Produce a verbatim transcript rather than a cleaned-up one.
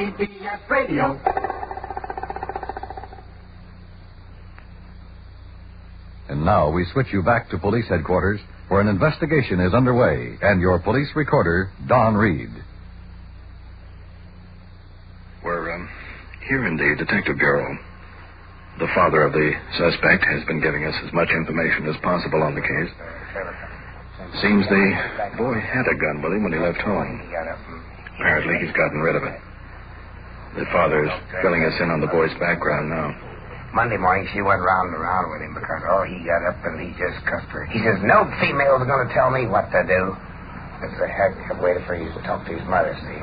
C B S Radio. And now we switch you back to police headquarters, where an investigation is underway, and your police recorder, Don Reed. We're um, here in the Detective Bureau. The father of the suspect has been giving us as much information as possible on the case. Seems the boy had a gun with him when he left home. Apparently he's gotten rid of it. The father is filling us in on the boy's background now. Monday morning, she went round and round with him because, oh, he got up and he just cussed her. He says, no female's going to tell me what to do. That's a heck of a way for you to talk to his mother, see.